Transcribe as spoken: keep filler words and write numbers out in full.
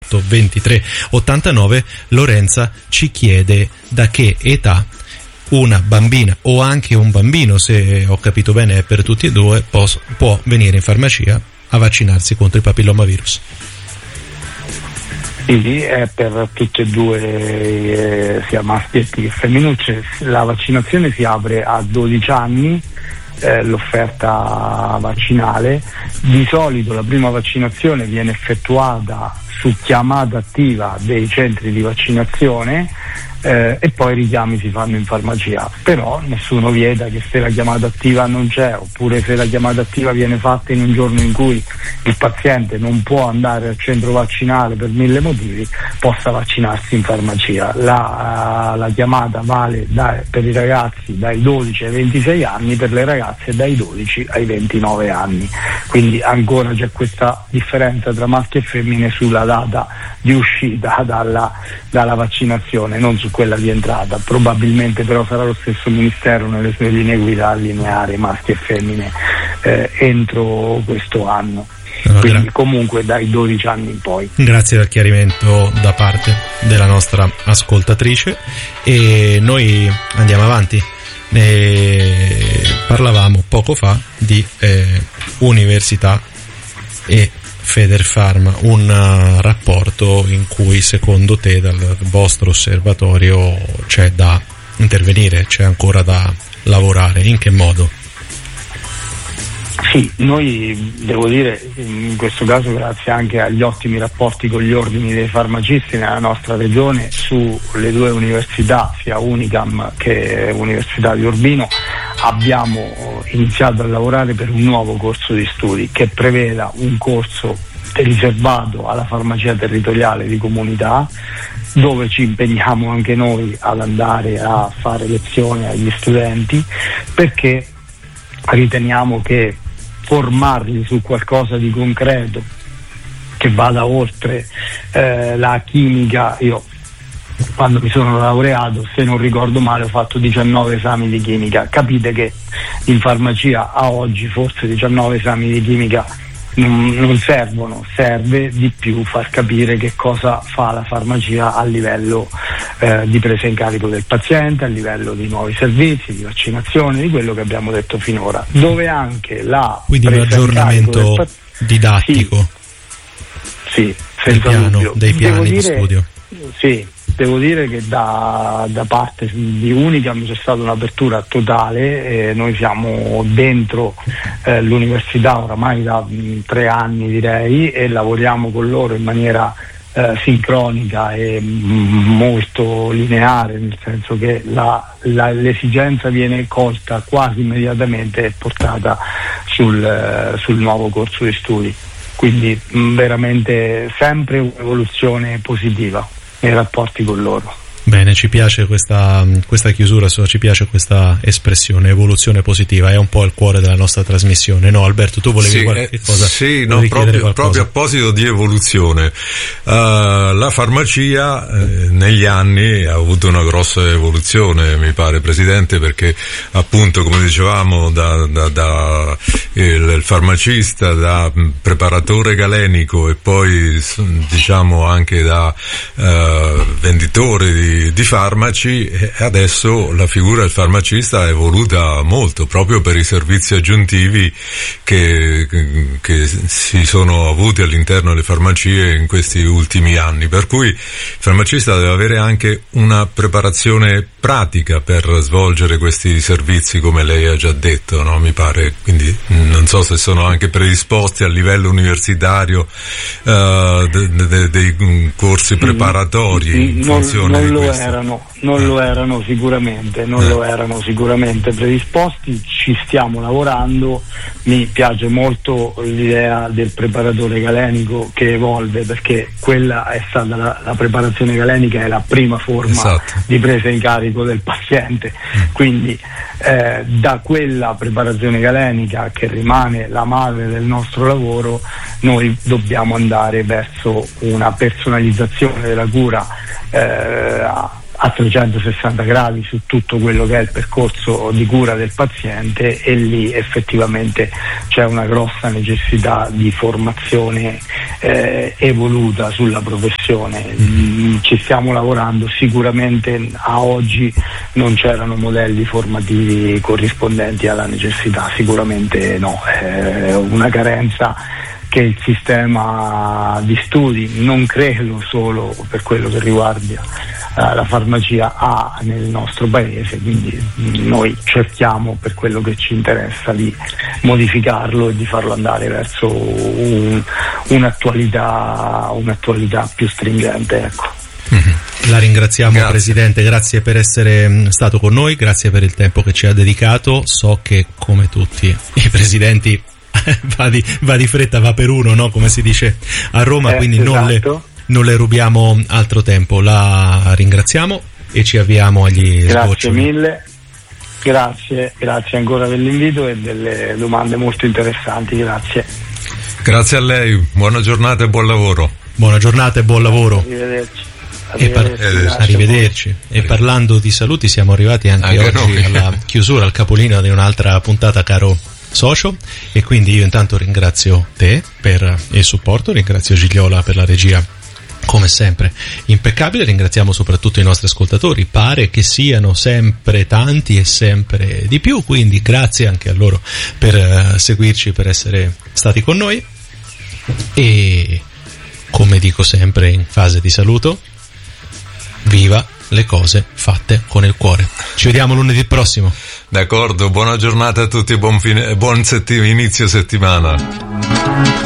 otto ventitré ottantanove. Lorenza ci chiede da che età una bambina o anche un bambino, se ho capito bene è per tutti e due, pos- può venire in farmacia a vaccinarsi contro il papillomavirus. Sì, è per tutte e due, eh, sia maschi che femminucce. La vaccinazione si apre a dodici anni, eh, l'offerta vaccinale. Di solito la prima vaccinazione viene effettuata su chiamata attiva dei centri di vaccinazione, eh, e poi i richiami si fanno in farmacia, però nessuno vieta che se la chiamata attiva non c'è, oppure se la chiamata attiva viene fatta in un giorno in cui il paziente non può andare al centro vaccinale per mille motivi, possa vaccinarsi in farmacia. La, la chiamata vale da, per i ragazzi dai dodici ai ventisei anni, per le ragazze dai dodici ai ventinove anni, quindi ancora c'è questa differenza tra maschi e femmine sulla data di uscita dalla, dalla vaccinazione, non su quella di entrata. Probabilmente però sarà lo stesso Ministero nelle sue linee guida a allineare maschi e femmine eh, entro questo anno. Allora, quindi comunque dai dodici anni in poi. Grazie del chiarimento da parte della nostra ascoltatrice, e noi andiamo avanti. Ne parlavamo poco fa di eh, università e Federfarma, un uh, rapporto in cui secondo te dal vostro osservatorio c'è da intervenire, c'è ancora da lavorare, in che modo? Sì, noi devo dire in questo caso grazie anche agli ottimi rapporti con gli ordini dei farmacisti nella nostra regione sulle due università, sia Unicam che Università di Urbino, abbiamo iniziato a lavorare per un nuovo corso di studi che preveda un corso riservato alla farmacia territoriale di comunità, dove ci impegniamo anche noi ad andare a fare lezioni agli studenti, perché riteniamo che formarli su qualcosa di concreto che vada oltre eh, la chimica. Io quando mi sono laureato, se non ricordo male, ho fatto diciannove esami di chimica. Capite che in farmacia a oggi forse diciannove esami di chimica non, non servono, serve di più far capire che cosa fa la farmacia a livello eh, di presa in carico del paziente, a livello di nuovi servizi, di vaccinazione, di quello che abbiamo detto finora, dove anche la quindi un aggiornamento pa- didattico sì, del senza piano, dubbio. dei piani Devo di dire, studio. Sì, devo dire che da, da parte di Unicam c'è stata un'apertura totale, eh, noi siamo dentro eh, l'università oramai da mh, tre anni direi, e lavoriamo con loro in maniera eh, sincronica e mh, molto lineare, nel senso che la, la, l'esigenza viene colta quasi immediatamente e portata sul, eh, sul nuovo corso di studi, quindi mh, veramente sempre un'evoluzione positiva nei rapporti con loro. Bene, ci piace questa, questa chiusura, ci piace questa espressione, evoluzione positiva, è un po' il cuore della nostra trasmissione, no Alberto? Tu volevi sì, qualche eh, cosa? Sì, no, proprio, proprio a proposito di evoluzione, uh, la farmacia eh, negli anni ha avuto una grossa evoluzione, mi pare, Presidente, perché appunto, come dicevamo, da, da, da il, il farmacista, da preparatore galenico e poi diciamo anche da uh, venditore di di farmaci, e adesso la figura del farmacista è evoluta molto proprio per i servizi aggiuntivi che, che si sono avuti all'interno delle farmacie in questi ultimi anni, per cui il farmacista deve avere anche una preparazione pratica per svolgere questi servizi, come lei ha già detto, no? Mi pare, quindi non so se sono anche predisposti a livello universitario uh, de, de, de, dei corsi preparatori in funzione non, non di lo questo. erano, non eh. lo erano sicuramente, non eh. lo erano sicuramente predisposti, ci stiamo lavorando. Mi piace molto l'idea del preparatore galenico che evolve, perché quella è stata la, la preparazione galenica, è la prima forma esatto. di presa in carico del paziente, mm. quindi eh, da quella preparazione galenica, che rimane la madre del nostro lavoro, noi dobbiamo andare verso una personalizzazione della cura eh, a trecentosessanta gradi su tutto quello che è il percorso di cura del paziente, e lì effettivamente c'è una grossa necessità di formazione eh, evoluta sulla professione. Mm, ci stiamo lavorando, sicuramente a oggi non c'erano modelli formativi corrispondenti alla necessità, sicuramente no, è una carenza che il sistema di studi, non credo solo per quello che riguarda uh, la farmacia, ha nel nostro paese, quindi mh, noi cerchiamo, per quello che ci interessa, di modificarlo e di farlo andare verso un, un'attualità, un'attualità più stringente, ecco. Mm-hmm. La ringraziamo, grazie. Presidente, grazie per essere stato con noi, grazie per il tempo che ci ha dedicato. So che, come tutti i presidenti, va di, va di fretta, va per uno, no? Come si dice a Roma, eh, quindi esatto. non, le, non le rubiamo altro tempo. La ringraziamo e ci avviamo agli Grazie sgoccioli. mille, grazie, grazie ancora dell'invito e delle domande molto interessanti, grazie. Grazie a lei, buona giornata e buon lavoro. Buona giornata e buon lavoro. Arrivederci. E par- Arrivederci. arrivederci. E parlando di saluti, siamo arrivati anche, Anche oggi noi. alla chiusura, al capolinea di un'altra puntata, caro socio, e quindi io intanto ringrazio te per il supporto, ringrazio Gigliola per la regia, come sempre impeccabile, ringraziamo soprattutto i nostri ascoltatori, pare che siano sempre tanti e sempre di più, quindi grazie anche a loro per uh, seguirci, per essere stati con noi. E come dico sempre in fase di saluto, viva le cose fatte con il cuore. Ci vediamo lunedì prossimo. D'accordo, buona giornata a tutti, buon, fine, buon setti- inizio settimana.